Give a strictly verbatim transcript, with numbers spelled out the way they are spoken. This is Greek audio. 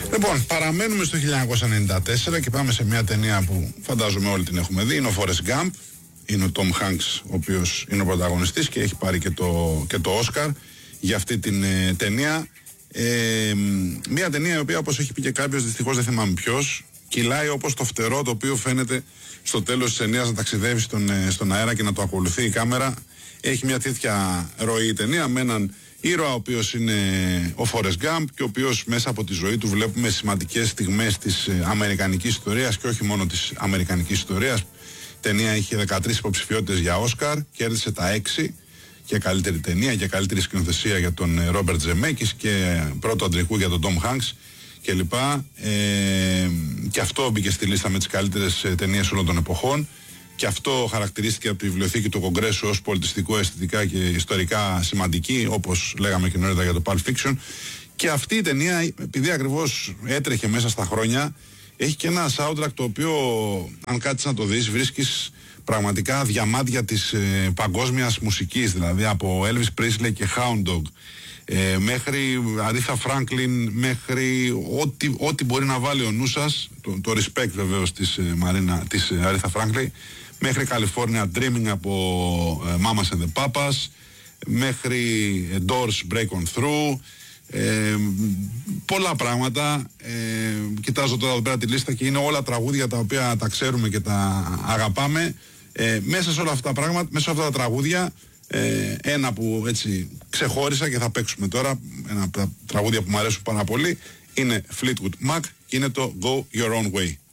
Λοιπόν, παραμένουμε στο χίλια εννιακόσια ενενήντα τέσσερα και πάμε σε μια ταινία που φαντάζομαι όλοι την έχουμε δει. Είναι ο Forrest Gump. Είναι ο Tom Hanks, ο οποίος είναι ο πρωταγωνιστής και έχει πάρει και το, και το Oscar για αυτή την ε, ταινία. Ε, μια ταινία η οποία, όπως έχει πει και κάποιος, δυστυχώς δεν θυμάμαι ποιος, κυλάει όπως το φτερό το οποίο φαίνεται στο τέλος της ταινίας να ταξιδεύει στον, ε, στον αέρα και να το ακολουθεί η κάμερα. Έχει μια τέτοια ροή η ταινία με έναν ήρωα ο οποίος είναι ο Forrest Gump και ο οποίος μέσα από τη ζωή του βλέπουμε σημαντικές στιγμές της ε, αμερικανικής ιστορίας και όχι μόνο της αμερικανικής ιστορίας. Η ταινία είχε δεκατρείς υποψηφιότητες για Όσκαρ, κέρδισε τα έξι, και καλύτερη ταινία και καλύτερη σκηνοθεσία για τον Ρόμπερτ Ζεμέκης και πρώτο αντρικού για τον Τόμ Χάνκς κλπ. Ε, και αυτό μπήκε στη λίστα με τις καλύτερες ταινίες όλων των εποχών. Και αυτό χαρακτηρίστηκε από τη βιβλιοθήκη του Κογκρέσου ως πολιτιστικό, αισθητικά και ιστορικά σημαντική, όπως λέγαμε και νωρίτερα για το Pulp Fiction. Και αυτή η ταινία, επειδή ακριβώς έτρεχε μέσα στα χρόνια, έχει και ένα soundtrack το οποίο, αν κάτσεις να το δεις, βρίσκεις πραγματικά διαμάντια της ε, παγκόσμιας μουσικής, δηλαδή από Elvis Presley και Hound Dog ε, μέχρι Aretha Franklin, μέχρι ό,τι, ό,τι μπορεί να βάλει ο νους σας, το, το respect βεβαίως της, ε, Marina, της ε, Aretha Franklin, μέχρι California Dreaming από ε, Mamas and the Papas, μέχρι ε, Doors Break On Through, Ε, πολλά πράγματα. ε, Κοιτάζω τώρα εδώ πέρα τη λίστα και είναι όλα τραγούδια τα οποία τα ξέρουμε και τα αγαπάμε. ε, Μέσα σε όλα αυτά τα πράγματα, μέσα σε αυτά τα τραγούδια, ε, ένα που έτσι ξεχώρισα και θα παίξουμε τώρα, ένα από τα τραγούδια που μου αρέσουν πάρα πολύ, είναι Fleetwood Mac και είναι το Go Your Own Way.